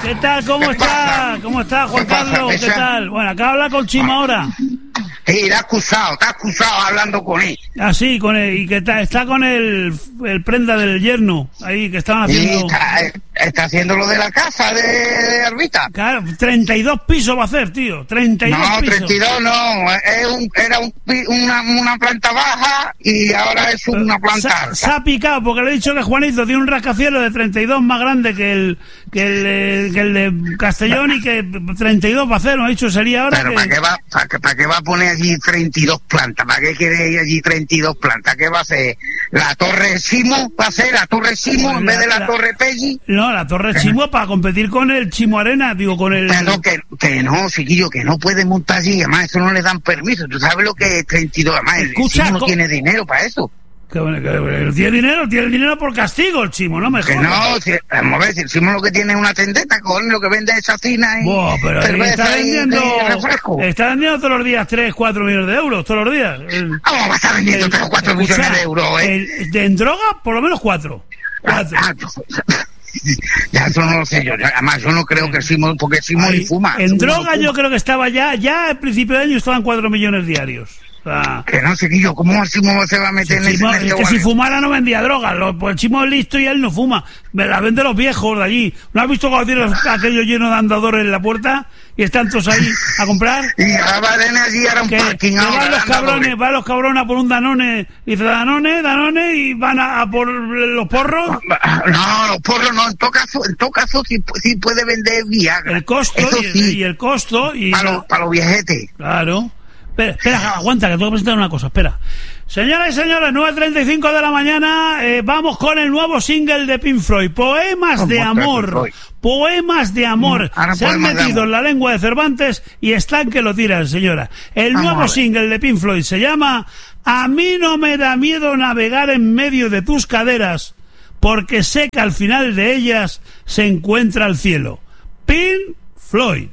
¿Qué tal? ¿Cómo está? ¿Cómo está, Juan Carlos? ¿Qué tal? Bueno, acá habla con Chimo ahora. Sí, está acusado hablando con él. Ah, sí, con él. ¿Y qué tal? Está con el prenda del yerno, ahí, que estaban haciendo... Sí, está haciendo lo de la casa de Arbita. Claro, 32 pisos va a hacer, tío. 32 no, pisos. 32 no. Era una planta baja y ahora es una planta alta. Se ha picado porque le he dicho que Juanito tiene un rascacielos de 32 más grande que el de Castellón y que 32 va a hacer. Me ha dicho sería ahora. Pero que... ¿para qué va a poner allí 32 plantas? ¿Para qué quiere ir allí 32 plantas? ¿Qué va a hacer? ¿La Torre Simo? ¿Va a ser la Torre Simo en vez de la Torre Peggy? No, la Torre Chimo para competir con el Chimo Arena, digo, con el... Pero que no, chiquillo, que no puede montar allí, además eso no le dan permiso. ¿Tú sabes lo que es 32? Además, Escucha, el Chimo no tiene dinero para eso. Que tiene dinero por castigo el Chimo, no me jodas. Que no, vamos a ver, si el Chimo lo que tiene es una tendeta, con lo que vende es chacina y pero cerveza y refresco. Está vendiendo todos los días 3-4 millones de euros, todos los días. ¿Cómo va a estar vendiendo 3 o 4 millones de euros? En droga, por lo menos 4. Ya eso no lo sé yo. Además, yo no creo que el Chimo, porque el Chimo ni fuma. En droga yo creo que estaba ya al principio de año estaban 4 millones diarios. O sea, que no, chiquillo, ¿cómo el Chimo se va a meter en Chimo, ese es que si fumara no vendía droga, pues el Chimo es listo y él no fuma, la vende los viejos de allí. ¿No has visto cuando tiene aquello lleno de andadores en la puerta y están todos ahí a comprar? Y ahora van allí a un parking. Van los cabrones a por un Danone, y dice Danone y van a por los porros. No, los porros no, en todo caso sí puede vender Viagra. El costo y el costo y para los viejetes. Claro. Espera, aguanta, que tengo que presentar una cosa, espera. Señoras y señores, 9:35 de la mañana, vamos con el nuevo single de Pink Floyd, Poemas de Amor. Poemas de Amor. Se han metido en la lengua de Cervantes y están que lo tiran, señora. El nuevo single de Pink Floyd se llama A mí no me da miedo navegar en medio de tus caderas, porque sé que al final de ellas se encuentra el cielo. Pink Floyd.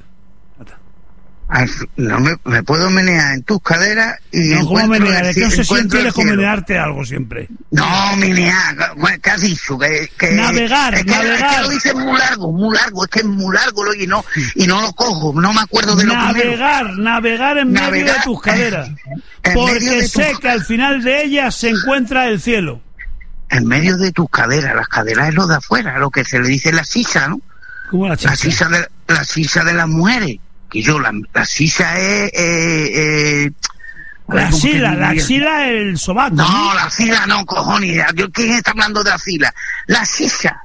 No me puedo menear en tus caderas y no, ¿cómo menear? Es que no sé si quieres con menearte algo siempre. No, menear, ¿qué has dicho? Navegar. Es que lo dices muy largo, es que es muy largo y no lo cojo, no me acuerdo de lo primero. Navegar en medio de tus caderas, porque sé que al final de ellas se encuentra el cielo. En medio de tus caderas, las caderas es lo de afuera, lo que se le dice la sisa, ¿no? ¿Cómo la sisa? La sisa de las mujeres. Y yo, la sisa es... la axila es el sobaco. No, la axila no, cojones. ¿Quién está hablando de axila? La sisa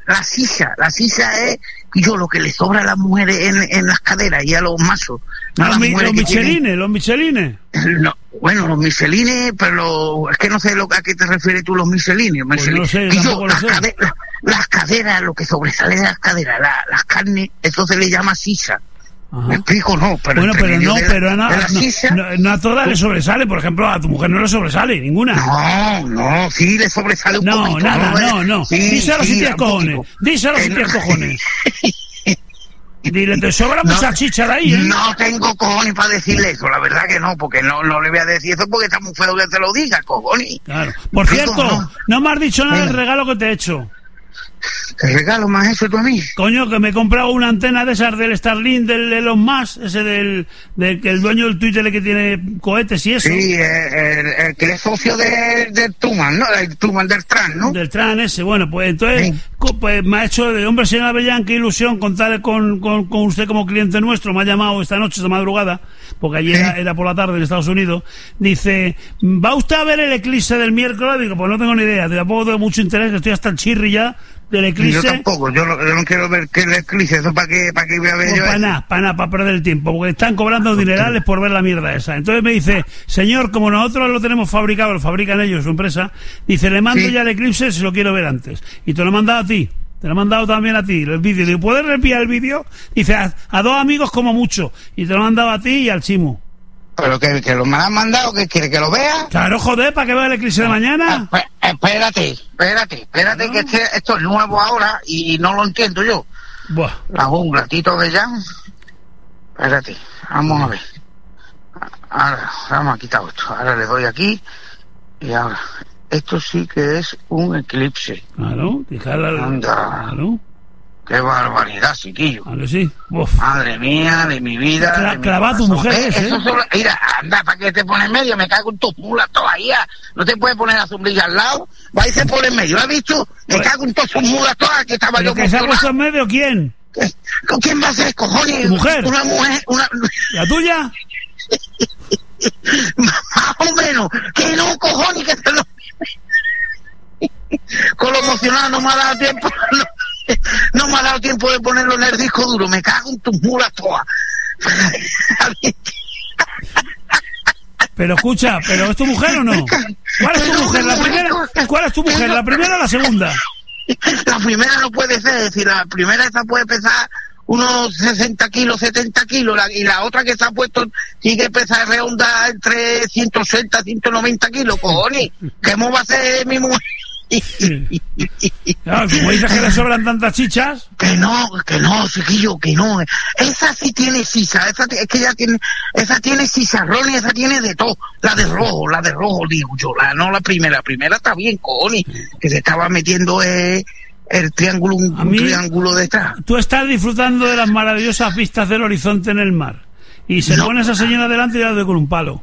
es lo que le sobra a las mujeres en las caderas y a los machos. No los michelines. No, bueno, los michelines, pero es que no sé a qué te refieres tú, los michelines. Pues no sé, las caderas, lo que sobresale de las caderas, las carnes, eso se le llama sisa. Ajá. ¿Me explico? No, pero no a todas le sobresale. Por ejemplo, a tu mujer no le sobresale ninguna. No, sí le sobresale un poquito. No. Sí, díselo si tienes cojones. Díselo si tienes cojones. Dile, te sobra mucha chicha de ahí, ¿eh? No tengo cojones para decirle eso, la verdad que no, porque no le voy a decir eso porque está muy feo que te lo diga, cojones. Claro. Por cierto, no me has dicho nada del regalo que te he hecho. ¿Te regalo más eso tú a mí? Coño, que me he comprado una antena de esas del Starlink del Elon Musk, ese del que el dueño del Twitter que tiene cohetes y eso. Sí, el que es socio del Truman, ¿no? El Truman del Tran, ¿no? Del Tran ese, bueno, pues entonces sí. Pues me ha hecho de hombre, señor Avellán, qué ilusión contar con usted como cliente nuestro. Me ha llamado esta noche, esta madrugada, porque ayer era por la tarde en Estados Unidos. Dice, ¿va usted a ver el eclipse del miércoles? Digo, pues no tengo ni idea, tampoco tengo mucho interés, estoy hasta el chirri ya del eclipse. Yo tampoco, yo no quiero ver que el eclipse, eso para qué voy a ver yo. Para nada, para perder el tiempo, porque están cobrando dinerales por ver la mierda esa. Entonces me dice, señor, como nosotros lo tenemos fabricado, lo fabrican ellos, su empresa, dice, le mando ya el eclipse si lo quiero ver antes. Y te lo he mandado a ti. Te lo he mandado también a ti, el vídeo. Digo, ¿puedes reenviar el vídeo? Dice, a 2 amigos como mucho. Y te lo he mandado a ti y al Chimo. Pero que lo me han mandado, que quiere que lo vea. Claro, joder, para que vea el eclipse de mañana. Espérate, que esto es nuevo ahora y no lo entiendo yo. Buah. Un ratito de ya. Espérate, vamos a ver. Ahora, vamos a quitar esto. Ahora le doy aquí y ahora. Esto sí que es un eclipse. Claro, Anda. Claro. Qué barbaridad, chiquillo. ¿A que sí? Uf. Madre mía, de mi vida. Clava tu mujer, eso solo, mira, anda, ¿para qué te pones en medio? Me cago en tus mulas todavía. No te puedes poner la sombrilla al lado. Va y se pone en medio. ¿Has visto? Me cago en todas sus mulas todas, que estaba yo. ¿Que se ha puesto en medio quién? ¿Con quién va a ser, cojones? ¿Tu mujer? Una mujer, ¿La tuya? Más o menos. Que no, cojones, que te lo... Con lo emocionado no me ha dado tiempo. No me ha dado tiempo de ponerlo en el disco duro. Me cago en tus mulas todas. Pero escucha, ¿pero es tu mujer o no? ¿Cuál es tu mujer? ¿Cuál es tu mujer? ¿La primera o la segunda? La primera no puede ser. Es decir, la primera esa puede pesar unos 60 kilos, 70 kilos. Y la otra que se ha puesto sigue pesar redonda entre 160, 190 kilos. Cojones, ¿cómo va a ser mi mujer? Claro, como dices que le sobran tantas chichas. Que no, chiquillo, que no. Esa sí tiene sisa, es que esa tiene cizarrón y esa tiene de todo. La de rojo, digo yo. La primera. La primera está bien, cojones, que se estaba metiendo el triángulo, un triángulo detrás. Tú estás disfrutando de las maravillosas vistas del horizonte en el mar. Y se pone esa señora delante y la doy con un palo.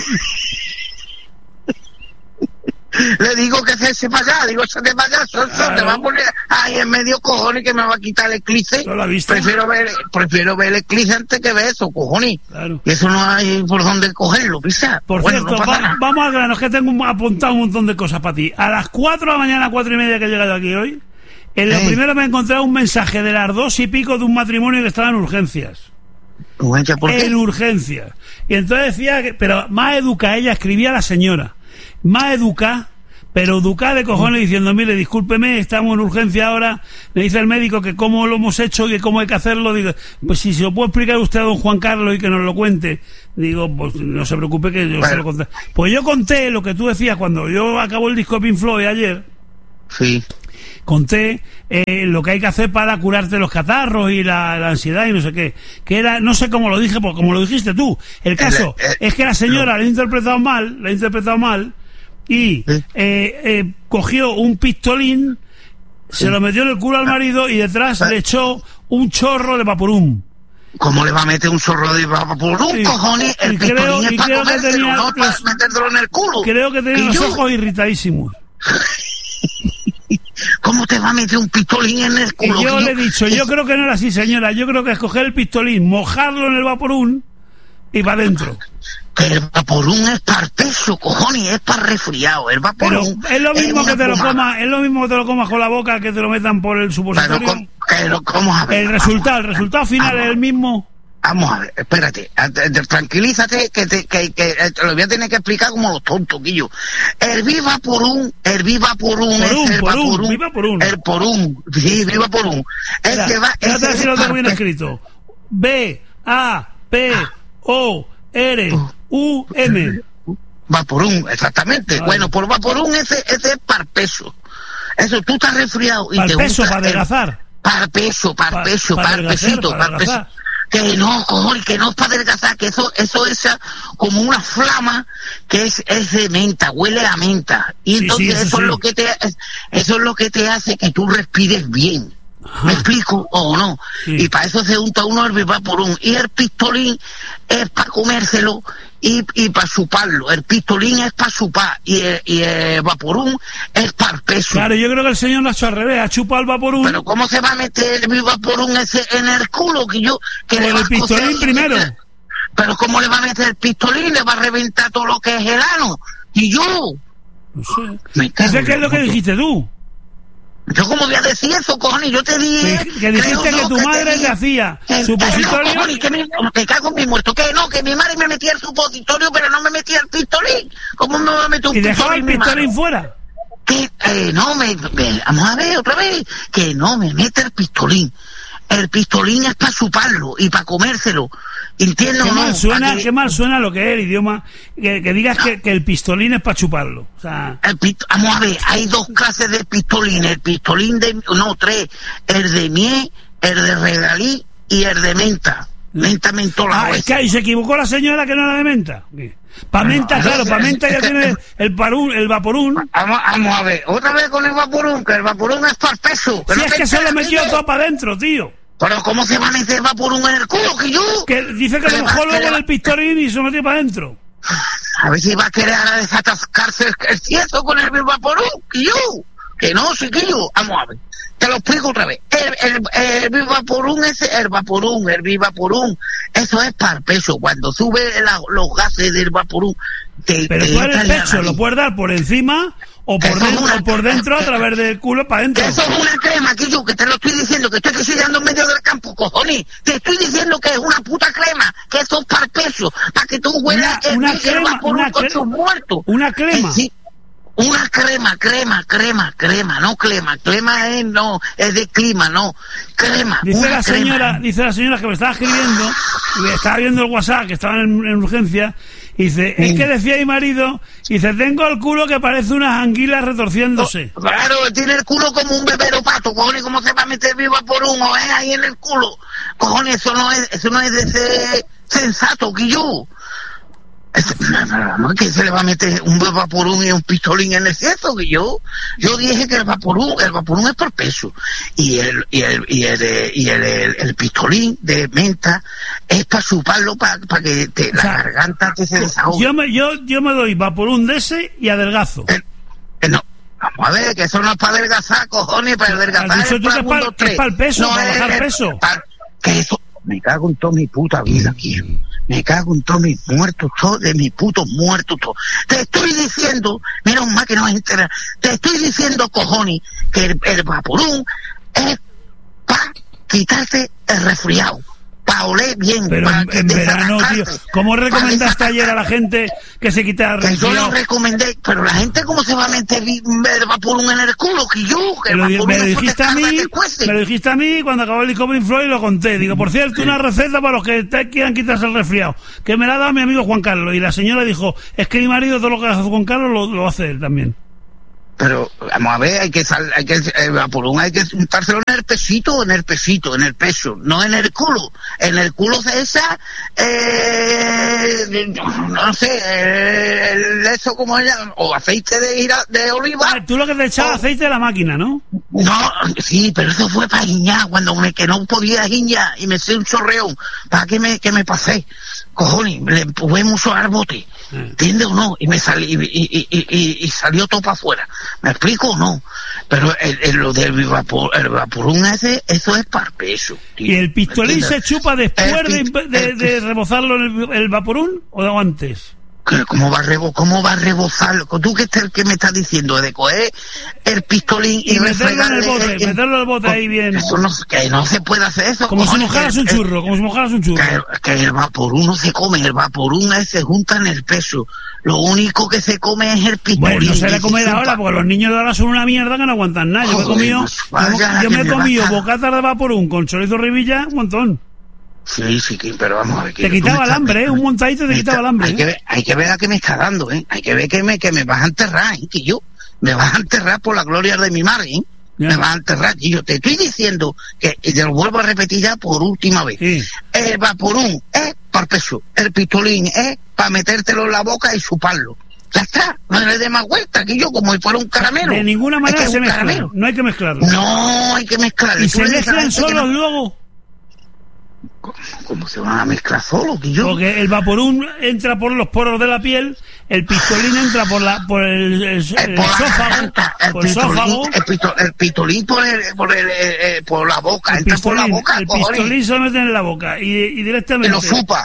Le digo que se para allá, digo, se te vaya, claro. Te va a poner ahí en medio, cojones, que me va a quitar el eclipse. ¿No la viste? Prefiero ver el eclipse antes que ver eso, cojones. Claro. Y eso no hay por dónde cogerlo, pisa. Por cierto, vamos al grano, es que tengo apuntado un montón de cosas para ti. A las 4 de la mañana, 4:30 que he llegado aquí hoy, en lo primero me he encontrado un mensaje de las 2:00 de un matrimonio que estaba en urgencias. ¿Urgencia por qué? En urgencias. Y entonces decía que, pero más educa, ella escribía a la señora. Más educa, pero educa de cojones diciendo, mire, discúlpeme, estamos en urgencia ahora, me dice el médico que cómo lo hemos hecho y que cómo hay que hacerlo. Digo, pues si se lo puede explicar usted a don Juan Carlos y que nos lo cuente. Digo, pues no se preocupe que yo se lo conté. Pues yo conté lo que tú decías cuando yo acabó el disco de Pink Floyd ayer. Sí. Conté lo que hay que hacer para curarte los catarros y la ansiedad y no sé qué. Que era, no sé cómo lo dije, porque como lo dijiste tú. El caso es que la señora la ha interpretado mal y cogió un pistolín, se lo metió en el culo al marido y detrás le echó un chorro de vaporrum. ¿Cómo le va a meter un chorro de vaporrum, sí. Cojones? El pistolín es para comérselo, no para meterlo en el culo. Creo que tenía los ojos irritadísimos. ¿Cómo te va a meter un pistolín en el culo? Y yo le he dicho, yo creo que no era así, señora. Yo creo que es coger el pistolín, mojarlo en el vaporrum y para adentro. Que el vaporrum es para peso, cojones, es para resfriado. El vaporrum es lo mismo que te lo comas, es lo mismo que te lo comas con la boca que te lo metan por el supositorio. Pero ¿cómo a ver? El resultado final es el mismo. Vamos a ver, espérate, tranquilízate que te lo voy a tener que explicar como los tontos, Guillo. El Vivaporrum es el Vaporrum. El Porum, sí, Vivaporrum. Es que va... Espérate a ver si lo tengo bien escrito. V-A-P-O-R-U-M. Vaporrum, exactamente. Vale. Bueno, por Vaporrum ese es para peso. Eso, tú estás resfriado y te gusta... Para adelgazar. Para pesito. Que no, cojones, que no es para adelgazar, que eso es como una flama que es de menta, huele a menta. Y entonces eso es lo que te hace que tú respires bien. Ajá. ¿Me explico o no? Sí. Y para eso se unta uno el Vivaporrum. Y el pistolín es para comérselo y para chuparlo. El pistolín es para chupar y el Vaporrum es para el peso. Claro, yo creo que el señor lo ha hecho al revés, ha chupado el Vaporrum. Pero ¿cómo se va a meter el Vaporrum ese en el culo? Que le va el pistolín primero. Pero ¿cómo le va a meter el pistolín? Le va a reventar todo lo que es el ano. Y yo... No sé. ¿Ese qué es lo que dijiste tú? Yo como voy a decir eso, cojones, yo te dije... Que dijiste que tu madre te hacía supositorio... No, que cago en mi muerto, que mi madre me metía el supositorio, pero no me metía el pistolín. ¿Cómo me va a meter un pistolín? ¿Y dejaba el pistolín fuera? Que vamos a ver otra vez, que no me mete el pistolín. El pistolín es para chuparlo y para comérselo. ¿Entiendes o no? Qué mal suena lo que es el idioma, que digas que el pistolín es para chuparlo. O sea... Vamos a ver, hay dos clases de pistolín. El pistolín tres. El de miel, el de regalí y el de menta. Menta mentolado. Es que ahí se equivocó la señora que no era de menta. Para menta, claro, para menta ya tiene el Vaporún. Vamos a ver, otra vez con el Vaporún, que el Vaporún es para el peso. Si es que se lo metió todo para adentro, tío. Pero ¿cómo se va a meter el Vaporún en el culo, que yo? Que dice que lo mojó luego en el pistolín y se lo metió para adentro. A ver si va a querer ahora desatascarse el cierzo con el Vaporún, que yo. Que no, chiquillo. Vamos a ver. Te lo explico otra vez. El Vivaporún el Vivaporún, eso es para el peso. Cuando sube los gases del Vaporún, pero tú en el pecho lo puedes dar por encima o por dentro a través del culo para adentro. Eso es una crema, que te lo estoy diciendo, que estoy llegando en medio del campo, cojones. Te estoy diciendo que es una puta crema, que eso es para el peso, para que tú huelas una crema. Sí. Una crema, no es de clima, no, crema. Dice la señora que me estaba escribiendo, y estaba viendo el WhatsApp, que estaba en urgencia, y dice, es que decía mi marido, y dice, tengo el culo que parece unas anguilas retorciéndose. Claro, tiene el culo como un bebero pato, cojones, ¿cómo se va a meter viva por uno, ahí en el culo? Cojones, eso no es de ser sensato, que yo. No, que se le va a meter un Vaporún y un pistolín en el cierzo, que yo dije que el Vaporún es por peso y el pistolín de menta es para chuparlo para que la garganta te se desahogue. Yo me doy Vaporún de ese y adelgazo. No, vamos a ver, que eso no es para adelgazar, cojones, para adelgazar es para el peso, no, para bajar peso. Que eso, me cago en toda mi puta vida aquí. Me cago en todos mis muertos, de mis putos muertos, todo. Te estoy diciendo, menos mal que no me entera, te estoy diciendo, cojones, que el Vaporún es para quitarte el resfriado, para oler bien. Pero en verano, tío, ¿cómo recomendaste ayer a la gente que se quitara el resfriado? Yo lo recomendé, pero la gente, ¿cómo se va a meter el Vaporún en el culo? Que yo, que me lo dijiste a mí cuando acabó el disco Pink Floyd, lo conté. Digo, por cierto, una receta para los que quieran quitarse el resfriado, que me la ha dado mi amigo Juan Carlos. Y la señora dijo, es que mi marido todo lo que hace Juan Carlos lo hace él también. Pero, vamos a ver, el Vaporún hay que untárselo en el pesito, en el peso, no en el culo. En el culo se echa, no sé, eso como ella, o aceite de oliva. Tú lo que te echabas aceite de la máquina, ¿no? No, sí, pero eso fue para guiñar, que no podía guiñar, y me hice un chorreón, para que me pasé. Cojones, le empujé mucho al bote, ¿entiendes o no? Y me salí, y salió todo para afuera. ¿Me explico o no? Pero lo del el Vaporún ese, eso es para peso, tío. ¿Y el pistolín se chupa después de rebozarlo el Vaporún o antes? ¿Cómo va a rebozarlo? ¿Tú qué es el que me estás diciendo? De coger el pistolín y meterlo en el bote, meterlo en el bote ahí bien. Eso que no se puede hacer eso. Como si mojaras un churro, Que el Vaporún no se come, el Vaporún se junta en el peso. Lo único que se come es el pistolín. Bueno, no se le come ahora, porque los niños de ahora son una mierda que no aguantan nada. Yo me he comido bocatas de Vaporún con chorizo ribilla un montón. Sí, pero vamos a ver. Te quitaba el hambre, un montadito te quitaba el hambre. Hay que ver a qué me está dando, Hay que ver que me vas a enterrar, que yo me vas a enterrar por la gloria de mi madre, Me vas a enterrar, y yo te estoy diciendo que, y te lo vuelvo a repetir ya por última vez. Sí. El Vaporún es para peso, el pistolín es para metértelo en la boca y chuparlo. Ya está, no le dé más vuelta, que yo como si fuera un caramelo. De ninguna manera se mezcla, no hay que mezclarlo. No, hay que mezclarlo. ¿Y se mezclan solos luego? ¿Cómo se van a mezclar solo, que yo? Porque el Vaporún entra por los poros de la piel, el pistolín entra por el esófago, el pistolín por la boca, entra por la boca. El pistolín se lo mete en la boca y directamente. Y lo chupa.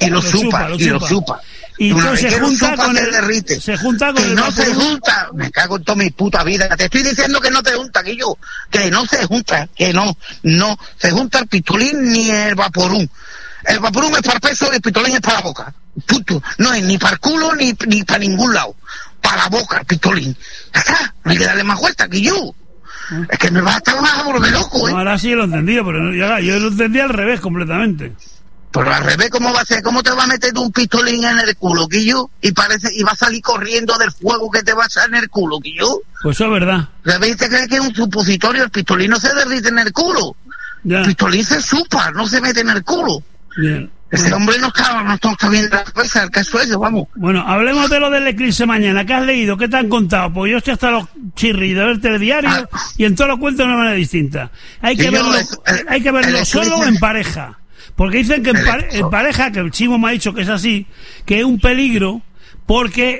Y entonces se junta con el derrite. Se junta con que el no Vaporún. Se junta. Me cago en toda mi puta vida. Te estoy diciendo que no te junta, que no se junta, que no se junta el pistolín ni el Vaporún. El Vaporún es para el peso y el pistolín es para la boca. Punto. No es ni para el culo ni para ningún lado. Para la boca, el pistolín. Ya está. No hay que darle más vuelta, que yo. Es que me vas a estar más a volver loco, No, ahora sí lo he entendido, pero yo lo entendí al revés completamente. Pero al revés, ¿cómo va a ser? ¿Cómo te va a meter un pistolín en el culo, Quillo? Y va a salir corriendo del fuego que te va a echar en el culo, Quillo. Pues eso es verdad. ¿Te crees que es un supositorio? El pistolín no se derrite en el culo. Ya. El pistolín se chupa, no se mete en el culo. Bien. Ese hombre no está viendo la cabeza, el caso es, vamos. Bueno, hablemos de lo del eclipse mañana. ¿Qué has leído? ¿Qué te han contado? Pues yo estoy hasta los chirris de ver telediario y en todos los cuentos de una manera distinta. Hay que verlo solo o en pareja. Porque dicen que en pareja, que el Chimo me ha dicho que es así, que es un peligro, porque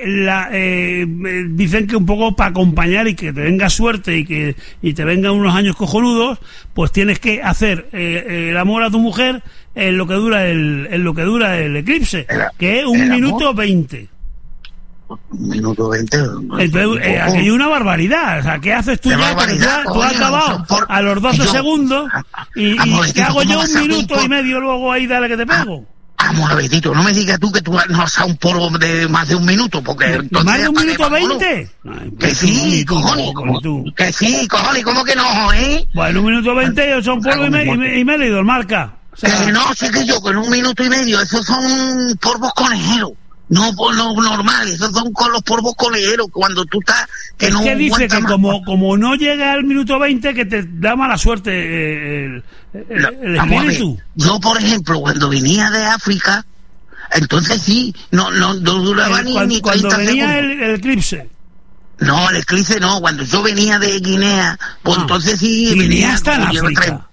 dicen que un poco para acompañar y que te venga suerte y te vengan unos años cojonudos, pues tienes que hacer el amor a tu mujer en lo que dura el eclipse, que es 1 minuto 20. 1 minuto 20. Entonces, aquí hay una barbaridad. O sea, ¿qué haces tú ya? Porque tú has acabado a los 12 segundos y ¿qué hago yo? 1 minuto y medio luego ahí, dale que te pego. Vamos, Betito, no me digas tú que tú no has dado un polvo de más de 1 minuto, porque... ¿Más de 1 minuto 20? Que sí, cojones. Que sí, cojones, ¿cómo que no, Bueno, 1 minuto 20 yo son polvo y me he leído el marca. O sea, que no, sé que yo con 1 minuto y medio, esos son polvos conejeros. No normales, esos son con los polvos conejeros, cuando tú estás... Es que dice que como no llega al minuto 20, que te da mala suerte el espíritu. Yo, por ejemplo, cuando venía de África, entonces sí, no duraba ni 30 cuando venía segundos. el eclipse. No, el eclipse no, cuando yo venía de Guinea, pues entonces sí... Guinea está en África.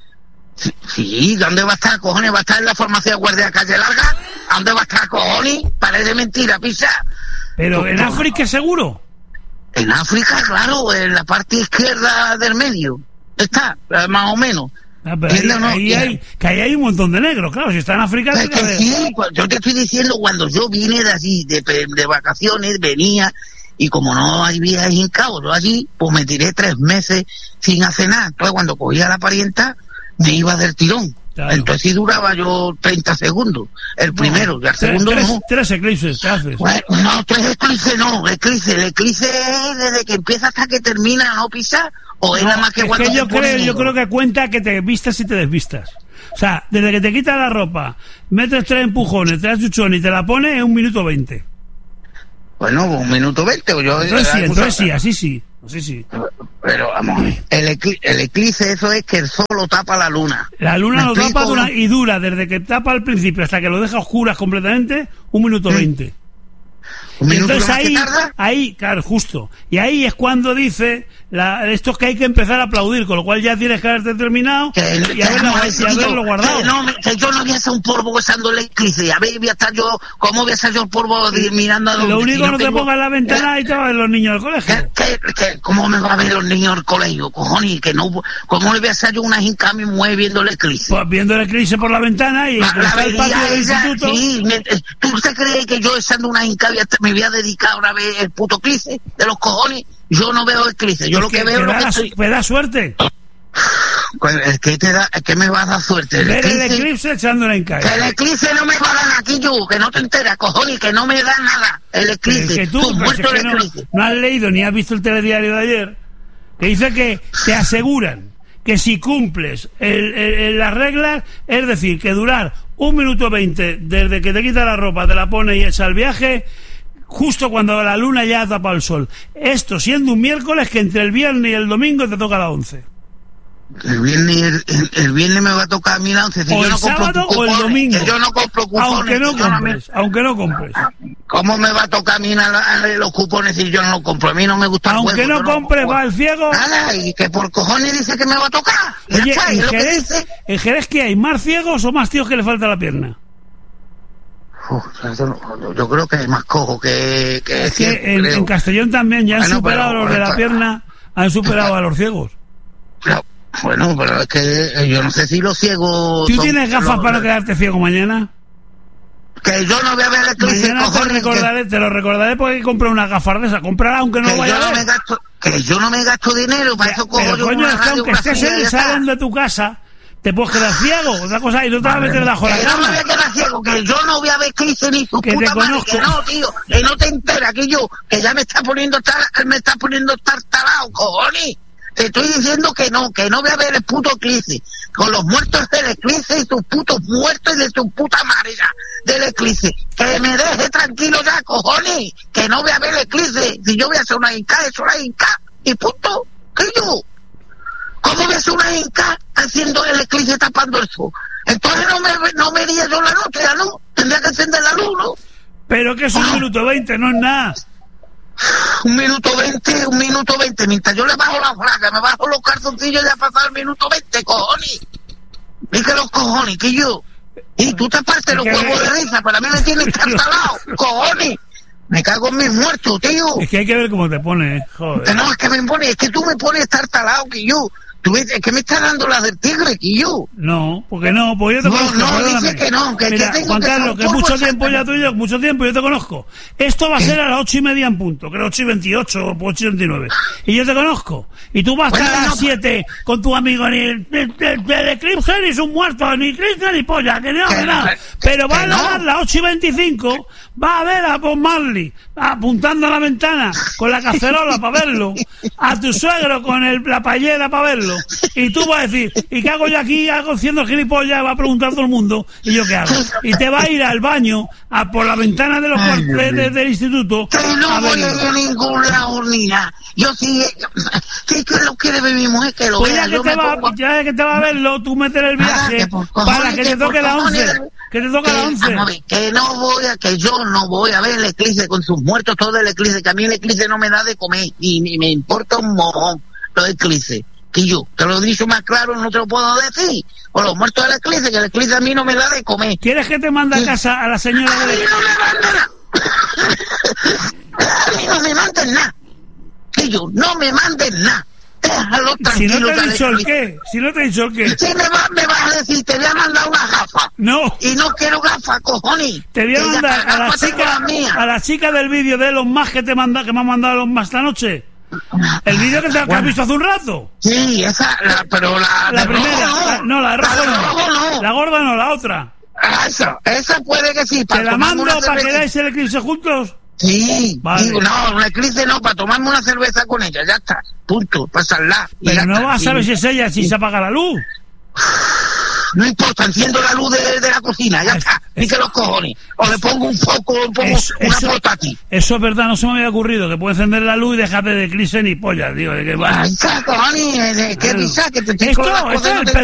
Sí, ¿dónde va a estar, cojones? ¿Va a estar en la farmacia Guardia de Calle Larga? ¿Dónde va a estar, cojones? Parece de mentira, pisa. Pero en África, ¿seguro? En África, claro, en la parte izquierda del medio. Está, más o menos. Pero ahí hay un montón de negros, claro, si está en África... Sí, pues, yo te estoy diciendo, cuando yo vine de allí, de vacaciones, venía... Y como no había hincado yo allí, pues me tiré 3 meses sin hacer nada. Entonces cuando cogía a la parienta, me iba del tirón. Claro. Entonces sí duraba yo 30 segundos. El primero, y el segundo no. 3 eclipses, ¿qué haces? Bueno, no, 3 eclipses no. El eclipse es desde que empieza hasta que termina, ¿no, Pisa? O es nada más que cuando yo creo que cuenta que te vistas y te desvistas. O sea, desde que te quitas la ropa, metes 3 empujones, te das chuchón y te la pones, es 1 minuto 20. Bueno, 1 minuto 20. Entonces sí, así sí. Sí. Pero vamos, el eclipse, eso es que el sol lo tapa la luna. La luna lo tapa y dura desde que tapa al principio hasta que lo deja oscuras completamente, 1 minuto 20. ¿Un minuto entonces tarda? ahí, claro, justo. Y ahí es cuando dice esto es que hay que empezar a aplaudir, con lo cual ya tienes que haberte terminado y haberlo guardado. Que yo no voy a hacer un polvo besando el eclipse. A ver, ¿cómo voy a hacer yo el polvo mirando a donde? Lo único que no te pongas en la ventana y te van a ver los niños del colegio. ¿Cómo me va a ver los niños del colegio, cojones? ¿Cómo le voy a hacer yo una hinca a mi mujer viendo el eclipse? Pues viendo el eclipse por la ventana y está el patio del instituto. Sí, ¿tú te crees que yo estando una hinca me voy a dedicar ahora a ver el puto eclipse de los cojones? Yo no veo eclipse, yo lo que veo es que me da suerte. ¿Qué me va a dar suerte? Ver el eclipse echando la hinca. Que el eclipse no me va a dar aquí yo, que no te enteras, cojones, que no me da nada. El eclipse, que tú muerto el eclipse. No has leído ni has visto el telediario de ayer, que dice que te aseguran que si cumples las reglas, es decir, que durar 1 minuto 20 desde que te quitas la ropa, te la pones y echas el viaje, justo cuando la luna ya ha tapado el sol. Esto siendo un miércoles que entre el viernes y el domingo te toca la 11. El viernes me va a tocar a mí la 11. Si o yo el no sábado o el domingo. Yo no compro cupones. Aunque no compres. ¿Cómo me va a tocar a mí los cupones si yo no los compro? A mí no me gusta el juego. Aunque no compres, va el ciego. Nada, y que por cojones dice que me va a tocar. Oye, ¿en Jerez qué hay? ¿Más ciegos o más tíos que le falta la pierna? Yo creo que hay más cojo que es que en Castellón también ya han superado a los de la pierna, han superado a los ciegos. Bueno, pero es que yo no sé si los ciegos... ¿Tú tienes gafas para no quedarte ciego mañana? Que yo no voy a ver el eclipse, mañana te lo recordaré porque compré una gafas de esa. Cómprala aunque no vaya a ver. Que yo no me gasto dinero, para eso cojo yo coño, es que aunque estés en el salón de tu casa, te puedes quedar ciego, otra cosa, y no te vas a meter bajo la cama. Que no me voy a quedar ciego, que yo no voy a ver eclipse ni su puta madre, que no, tío, que no te enteras, que ya me está poniendo tartalado, cojones. Te estoy diciendo que no voy a ver el puto eclipse. Con los muertos del eclipse y tus putos muertos y de tu puta madre ya, del eclipse. Que me deje tranquilo ya, cojones. Que no voy a ver el eclipse. Si yo voy a hacer una hinca, es una hinca. Y punto. Que yo. ¿Cómo ves una inca haciendo el eclipse tapando el sol? Entonces no me diría yo la noche, ya no. Tendría que encender la luz, ¿no? Pero que es 1 minuto 20, no es nada. 1 minuto 20. Mientras yo le bajo la fraga, me bajo los calzoncillos, ya ha pasado el minuto 20, cojones. Dije los cojones, que yo. Y tú te partes los huevos de risa, para mí me tienes tartalado, cojones. Me cago en mis muertos, tío. Es que hay que ver cómo te pones, joder. No, es que tú me pones tartalado, que yo. Tú ves, es que me estás dando la del tigre, que yo. No, porque no, porque yo te conozco. No, dice que no, que mira, tengo Juan Carlos, que es mucho tiempo ya tuyo, mucho tiempo, yo te conozco. Esto va a ser a las 8:30 en punto, creo 8:28 o 8:29. Y yo te conozco. Y tú vas a estar a las 7 con tu amigo, ni el eclipse ni su muerto, ni Cristo ni polla, que no, que nada. Pero va a dar las 8:25, va a ver a Bob Marley apuntando a la ventana con la cacerola para verlo, a tu suegro con la paellera para verlo. Y tú vas a decir, ¿y qué hago yo aquí haciendo gilipollas? Va a preguntar todo el mundo, ¿y yo qué hago? Y te va a ir al baño, por la ventana de los cuarteles del instituto. Que no voy a ir a ningún lado ni nada. Yo sí, que lo quiere ver mi mujer, que lo pues vea. Ya que te va a verlo, tú metes el viaje para que te toque la 11. Que te toque la 11. Que yo no voy a ver el eclipse con sus muertos, todo el eclipse, que a mí el eclipse no me da de comer, y ni me importa un mojón los eclipses. Que yo, te lo he dicho más claro, no te lo puedo decir. O los muertos del eclipse, que el eclipse a mí no me da de comer. ¿Quieres que te mande a casa a la señora de... A mí no me manden nada. A mí no me manden nada. Que yo, no me manden nada. Déjalo tranquilo. Si no te he dicho el qué. Si me vas a decir, te voy a mandar una gafa. No. Y no quiero gafa, cojones. Te voy a mandar a la chica del vídeo de Elon Musk que me ha mandado Elon Musk esta noche. El vídeo que has visto hace un rato. Sí, esa, pero la primera. No, la de rojo no. La gorda no, la otra. Esa puede que sí. ¿Te la mando para que veáis el eclipse juntos? Sí, vale. Digo, no, un eclipse no, para tomarme una cerveza con ella, ya está, punto, pasarla. Pero no vas a saber si es ella, si se apaga la luz. No importa, enciendo la luz de la cocina, ya está, ni que los cojones. O le pongo un foco, una portátil. Eso es verdad, no se me había ocurrido, que puedes encender la luz y dejarte de eclipse ni pollas, tío. Ay, cojones, que te estoy con las cosas.